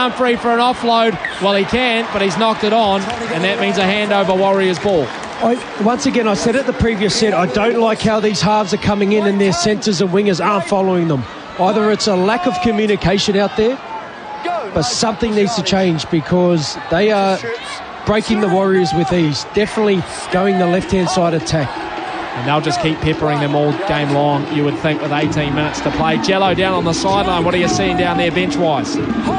arm free for an offload. Well, he can, but he's knocked it on, and that means a handover Warriors ball. Once again, I said at the previous set, I don't like how these halves are coming in and their centres and wingers aren't following them. Either it's a lack of communication out there, but something needs to change because they are breaking the Warriors with ease. Definitely going the left-hand side attack. And they'll just keep peppering them all game long, you would think, with 18 minutes to play. Jello down on the sideline. What are you seeing down there bench-wise?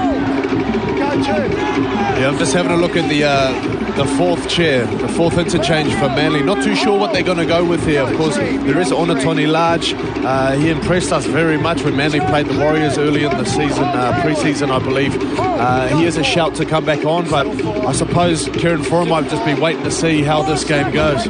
Yeah, I'm just having a look at the fourth chair, the fourth interchange for Manly. Not too sure what they're going to go with here. Of course, there is Onatoni Large. He impressed us very much when Manly played the Warriors early in the season, pre-season, I believe. He is a shout to come back on, but I suppose Kieran Foran might just be waiting to see how this game goes.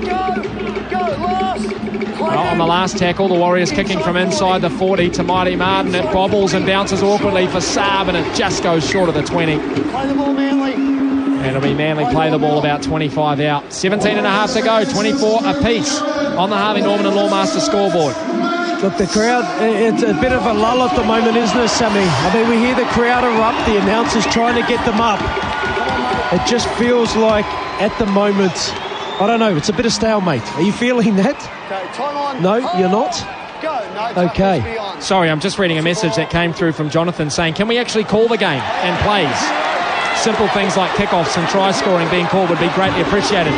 Well, on the last tackle, the Warriors kicking from inside the 40 to Mighty Martin. It bobbles and bounces awkwardly for Saab, and it just goes short of the 20. Play the ball, Manly. And it'll be Manly play the ball about 25 out. 17 and a half to go, 24 apiece on the Harvey Norman and Lawmaster scoreboard. Look, the crowd, it's a bit of a lull at the moment, isn't it, Sammy? I mean, we hear the crowd erupt, the announcers trying to get them up. It just feels like, at the moment, I don't know, it's a bit of stalemate. Are you feeling that? Okay, time on. No, you're not? Go. No, okay. Sorry, I'm just reading a message that came through from Jonathan saying, can we actually call the game and plays? Simple things like kickoffs and try scoring being called would be greatly appreciated.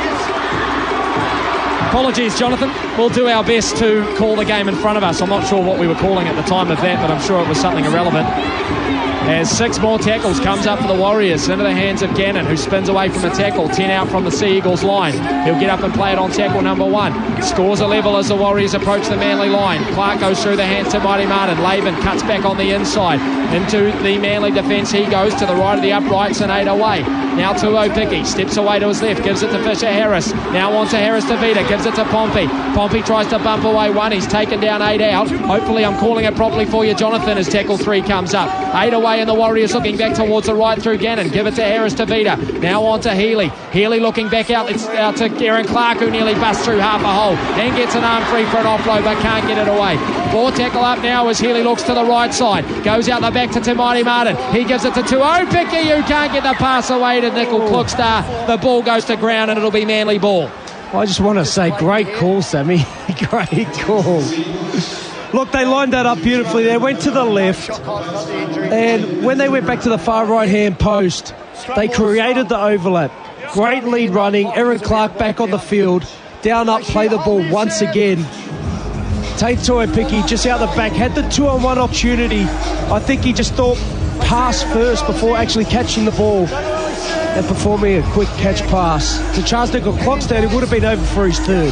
Apologies, Jonathan. We'll do our best to call the game in front of us. I'm not sure what we were calling at the time of that, but I'm sure it was something irrelevant. As 6 more tackles comes up for the Warriors into the hands of Gannon, who spins away from the tackle, 10 out from the Sea Eagles line. He'll get up and play it on tackle number 1. Scores a level as the Warriors approach the Manly line. Clark goes through the hands to Mighty Martin. Laven cuts back on the inside. Into the Manly defence he goes to the right of the uprights and 8 away. Now to O'Picky, steps away to his left, gives it to Fisher Harris. Now on to Harris to Vida, gives it to Pompey. Pompey tries to bump away 1, he's taken down 8 out. Hopefully I'm calling it properly for you, Jonathan, as tackle 3 comes up. 8 away and the Warriors looking back towards the right through Gannon. Give it to Harris to Vida. Now on to Healy. Healy looking back out. It's out to Aaron Clark, who nearly busts through half a hole. Then gets an arm free for an offload, but can't get it away. 4 tackle up now as Healy looks to the right side. Goes out the back to Mighty Martin. He gives it to O'Picky, who can't get the pass away to Nickel Klookstar. The ball goes to ground and it'll be Manly ball. I just want to say, great call, Sammy. Great call. Look, they lined that up beautifully. They went to the left, and when they went back to the far right-hand post, they created the overlap. Great lead running. Aaron Clark back on the field. Down up, play the ball once again. Tate O'Picky just out the back. Had the 2-on-1 opportunity. I think he just thought pass first before actually catching the ball and performing a quick catch pass to Charles Nickel Klokstad, who would have been over for his third.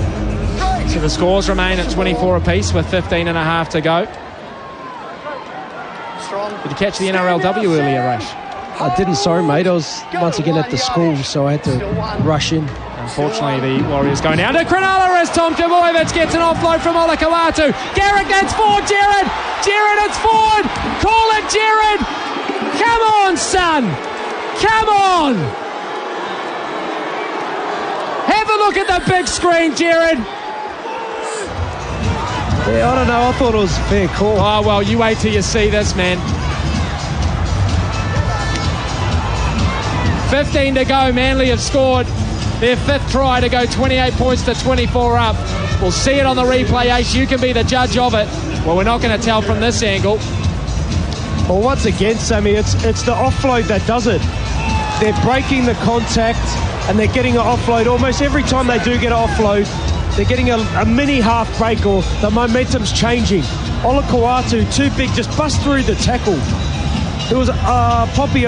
So the scores remain at 24 apiece with 15 and a half to go. Did you catch the NRLW earlier, Raish? I didn't, sorry, mate. I was once again at the school, so I had to rush in. Unfortunately, the Warriors go down to Cronulla as Tom Trbojevic gets an offload from Olakau'atu. Garrick, that's forward, Jared! Jared, it's forward! Call it, Jared! Come on, son! Come on! Have a look at the big screen, Jared! Yeah, I don't know. I thought it was a fair call. Oh, well, you wait till you see this, man. 15 to go. Manly have scored their 5th try to go 28 points to 24 up. We'll see it on the replay, Ace. You can be the judge of it. Well, we're not going to tell from this angle. Well, once again, Sammy, it's the offload that does it. They're breaking the contact and they're getting an offload. Almost every time they do get an offload, they're getting a mini half break, or the momentum's changing. Olakau'atu, too big, just bust through the tackle. It was Poppy